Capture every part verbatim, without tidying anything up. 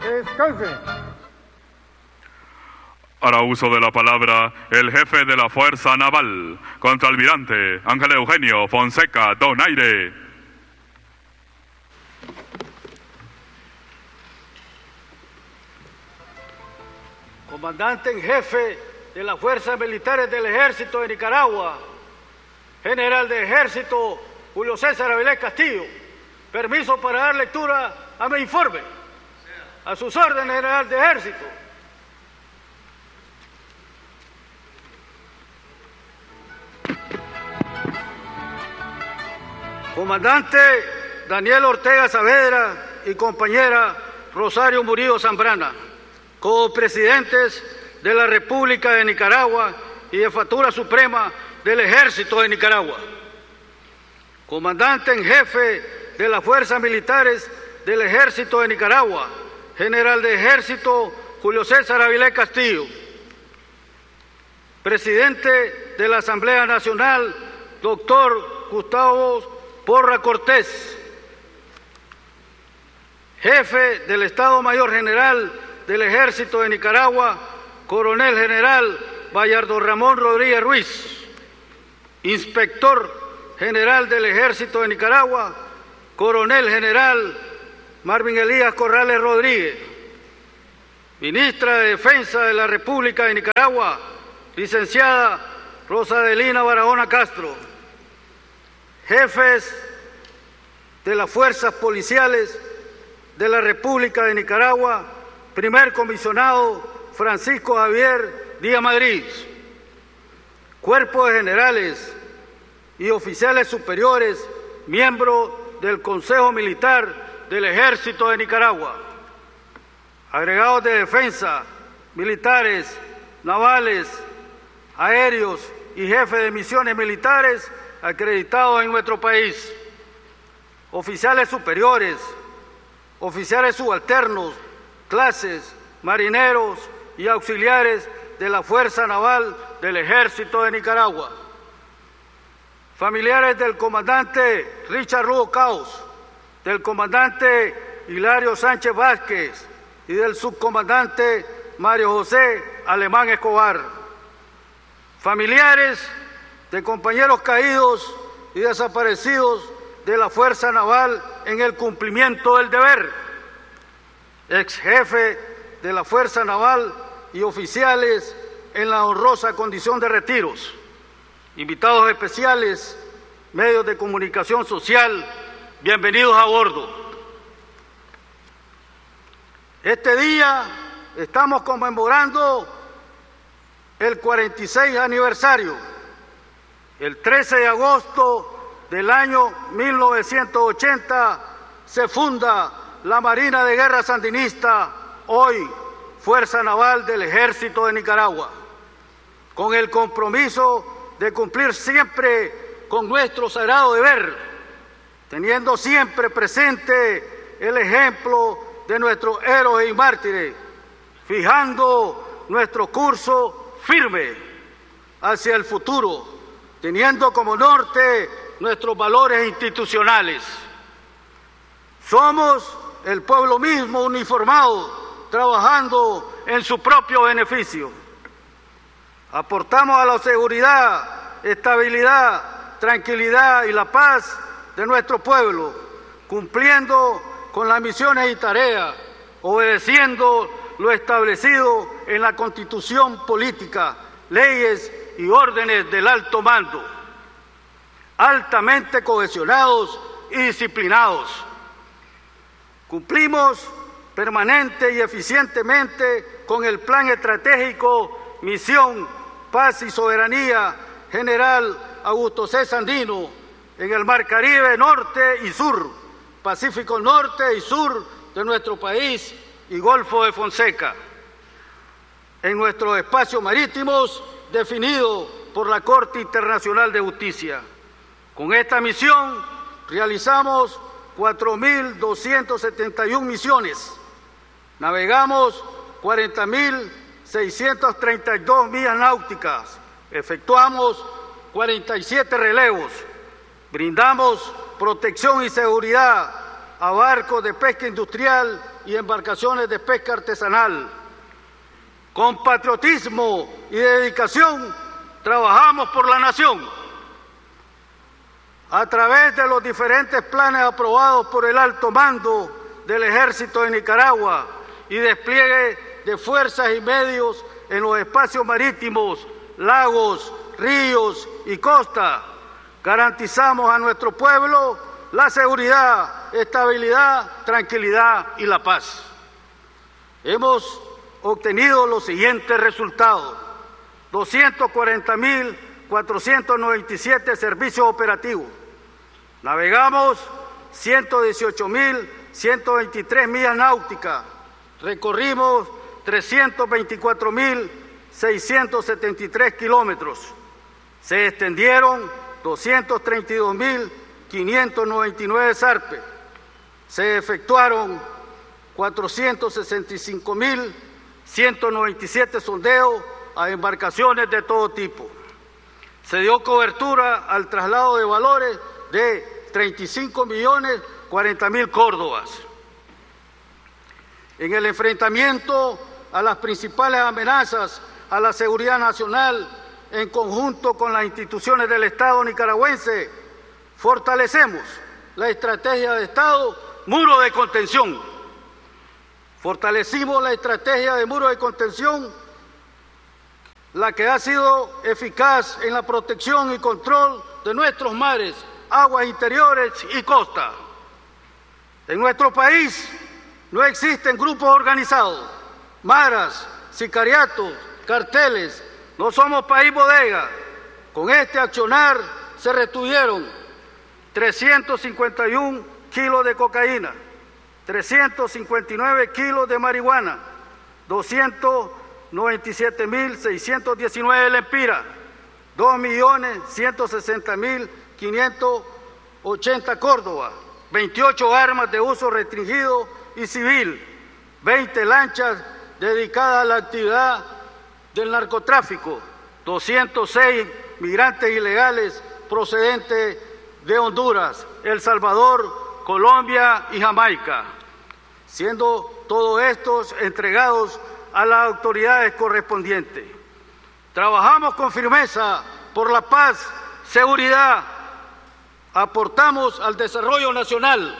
Descanse. Hará uso de la palabra el jefe de la Fuerza Naval, contraalmirante Ángel Eugenio Fonseca Donaire. Comandante en jefe de las Fuerzas Militares del Ejército de Nicaragua, General de Ejército Julio César Avilés Castillo, permiso para dar lectura a mi informe. A sus órdenes, General de Ejército. Comandante Daniel Ortega Saavedra y compañera Rosario Murillo Zambrana, copresidentes de la República de Nicaragua y Jefatura Suprema del Ejército de Nicaragua. Comandante en jefe de las Fuerzas Militares del Ejército de Nicaragua, General de Ejército Julio César Avilés Castillo. Presidente de la Asamblea Nacional, doctor Gustavo Porra Cortés. Jefe del Estado Mayor General del Ejército de Nicaragua, Coronel General Bayardo Ramón Rodríguez Ruiz. Inspector General del Ejército de Nicaragua, Coronel General Marvin Elías Corrales Rodríguez. Ministra de Defensa de la República de Nicaragua, licenciada Rosa Adelina Barahona Castro. Jefes de las Fuerzas Policiales de la República de Nicaragua, primer comisionado Francisco Javier Díaz Madrid. Cuerpo de generales y oficiales superiores, miembros del Consejo Militar del Ejército de Nicaragua. Agregados de defensa, militares, navales, aéreos y jefes de misiones militares acreditados en nuestro país. Oficiales superiores, oficiales subalternos, clases, marineros y auxiliares de la Fuerza Naval del Ejército de Nicaragua. Familiares del comandante Richard Lugo Caos, del comandante Hilario Sánchez Vázquez y del subcomandante Mario José Alemán Escobar. Familiares de compañeros caídos y desaparecidos de la Fuerza Naval en el cumplimiento del deber. Ex jefe de la Fuerza Naval y oficiales en la honrosa condición de retiros. Invitados especiales, medios de comunicación social, bienvenidos a bordo. Este día estamos conmemorando el cuarenta y seis aniversario. El trece de agosto del año mil novecientos ochenta se funda la Marina de Guerra Sandinista, hoy Fuerza Naval del Ejército de Nicaragua, con el compromiso de cumplir siempre con nuestro sagrado deber, teniendo siempre presente el ejemplo de nuestros héroes y mártires, fijando nuestro curso firme hacia el futuro, teniendo como norte nuestros valores institucionales. Somos el pueblo mismo uniformado, trabajando en su propio beneficio. Aportamos a la seguridad, estabilidad, tranquilidad y la paz de nuestro pueblo, cumpliendo con las misiones y tareas, obedeciendo lo establecido en la Constitución política, leyes y órdenes del alto mando, altamente cohesionados y disciplinados. Cumplimos permanente y eficientemente con el Plan Estratégico Misión, Paz y Soberanía General Augusto C. Sandino en el Mar Caribe Norte y Sur, Pacífico Norte y Sur de nuestro país y Golfo de Fonseca. En nuestros espacios marítimos definidos por la Corte Internacional de Justicia. Con esta misión realizamos cuatro mil doscientas setenta y una misiones, navegamos cuarenta mil seiscientas treinta y dos millas náuticas, efectuamos cuarenta y siete relevos, brindamos protección y seguridad a barcos de pesca industrial y embarcaciones de pesca artesanal. Con patriotismo y dedicación trabajamos por la nación. A través de los diferentes planes aprobados por el alto mando del Ejército de Nicaragua y despliegue de fuerzas y medios en los espacios marítimos, lagos, ríos y costa, garantizamos a nuestro pueblo la seguridad, estabilidad, tranquilidad y la paz. Hemos obtenido los siguientes resultados: doscientos cuarenta mil cuatrocientos noventa y siete servicios operativos. Navegamos ciento dieciocho mil ciento veintitrés millas náuticas. Recorrimos trescientos veinticuatro mil seiscientos setenta y tres kilómetros. Se extendieron doscientos treinta y dos mil quinientos noventa y nueve zarpes. Se efectuaron cuatrocientos sesenta y cinco mil ciento noventa y siete sondeos a embarcaciones de todo tipo. Se dio cobertura al traslado de valores de treinta y cinco millones cuarenta mil córdobas. En el enfrentamiento a las principales amenazas a la seguridad nacional, en conjunto con las instituciones del Estado nicaragüense, fortalecemos la estrategia de Estado muro de contención. Fortalecimos la estrategia de muro de contención, la que ha sido eficaz en la protección y control de nuestros mares, aguas interiores y costa. En nuestro país no existen grupos organizados, maras, sicariatos, carteles. No somos país bodega. Con este accionar se retuvieron trescientos cincuenta y un kilos de cocaína, trescientos cincuenta y nueve kilos de marihuana, doscientos noventa y siete mil seiscientos diecinueve lempiras, dos millones ciento sesenta mil quinientos ochenta córdobas, veintiocho armas de uso restringido y civil, veinte lanchas dedicadas a la actividad del narcotráfico, doscientos seis migrantes ilegales procedentes de Honduras, El Salvador, Colombia y Jamaica, siendo todos estos entregados a las autoridades correspondientes. Trabajamos con firmeza por la paz, seguridad, aportamos al desarrollo nacional,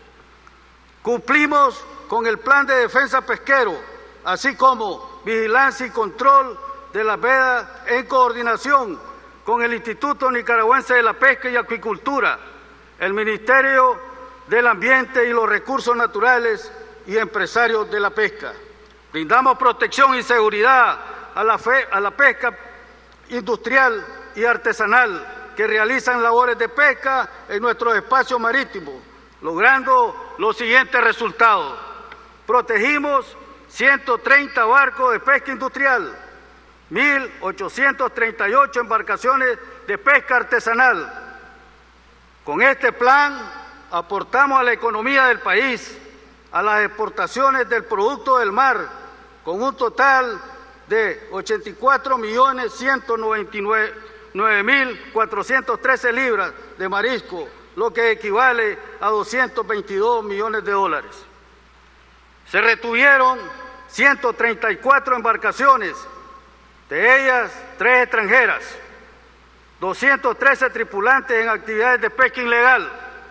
cumplimos con el plan de defensa pesquero, así como vigilancia y control de las vedas en coordinación con el Instituto Nicaragüense de la Pesca y Acuicultura, el Ministerio del Ambiente y los Recursos Naturales y empresarios de la pesca. Brindamos protección y seguridad a la, fe, a la pesca industrial y artesanal que realizan labores de pesca en nuestros espacios marítimos, logrando los siguientes resultados. Protegimos ciento treinta barcos de pesca industrial, mil ochocientas treinta y ocho embarcaciones de pesca artesanal. Con este plan aportamos a la economía del país, a las exportaciones del producto del mar, con un total de ochenta y cuatro millones ciento noventa y nueve mil cuatrocientas trece libras de marisco, lo que equivale a doscientos veintidós millones de dólares. Se retuvieron ciento treinta y cuatro embarcaciones, de ellas tres extranjeras, doscientos trece tripulantes en actividades de pesca ilegal,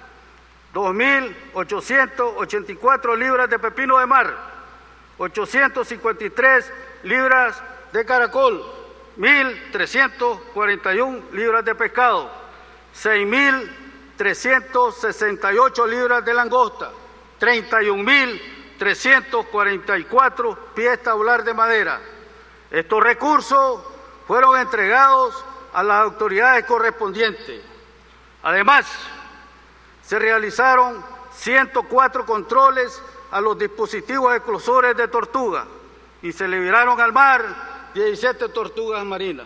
dos mil ochocientas ochenta y cuatro libras de pepino de mar, ochocientas cincuenta y tres libras de caracol, mil trescientas cuarenta y una libras de pescado, seis mil trescientas sesenta y ocho libras de langosta, treinta y un mil trescientos cuarenta y cuatro pies tabular de madera. Estos recursos fueron entregados a las autoridades correspondientes. Además, se realizaron ciento cuatro controles a los dispositivos eclosores de tortuga y se liberaron al mar diecisiete tortugas marinas.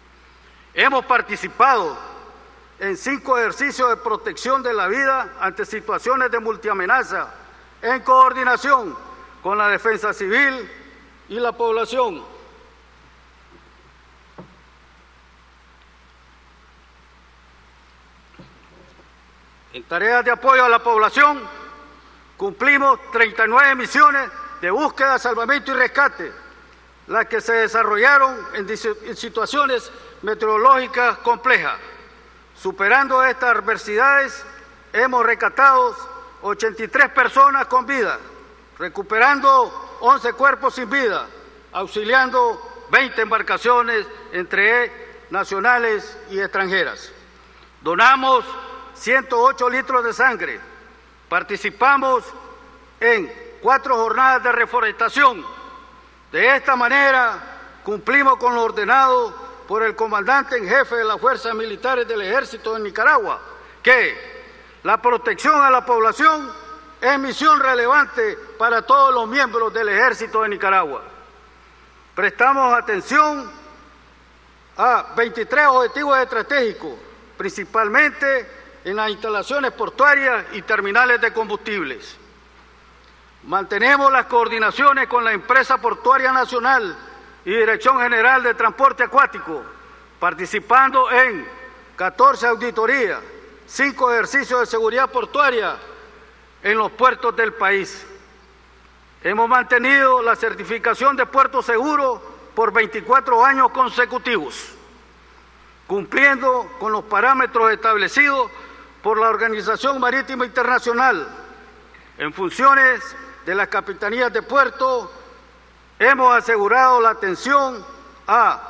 Hemos participado en cinco ejercicios de protección de la vida ante situaciones de multiamenaza en coordinación con la defensa civil y la población. En tareas de apoyo a la población, cumplimos treinta y nueve misiones de búsqueda, salvamento y rescate, las que se desarrollaron en situaciones meteorológicas complejas. Superando estas adversidades, hemos rescatado ochenta y tres personas con vida, recuperando once cuerpos sin vida, auxiliando veinte embarcaciones, entre nacionales y extranjeras. Donamos ciento ocho litros de sangre, participamos en cuatro jornadas de reforestación. De esta manera cumplimos con lo ordenado por el comandante en jefe de las Fuerzas Militares del Ejército de Nicaragua, que la protección a la población es misión relevante para todos los miembros del Ejército de Nicaragua. Prestamos atención a veintitrés objetivos estratégicos, principalmente en las instalaciones portuarias y terminales de combustibles. Mantenemos las coordinaciones con la Empresa Portuaria Nacional y Dirección General de Transporte Acuático, participando en catorce auditorías, cinco ejercicios de seguridad portuaria en los puertos del país. Hemos mantenido la certificación de puerto seguro por veinticuatro años consecutivos, cumpliendo con los parámetros establecidos por la Organización Marítima Internacional. En funciones de las capitanías de puerto, hemos asegurado la atención a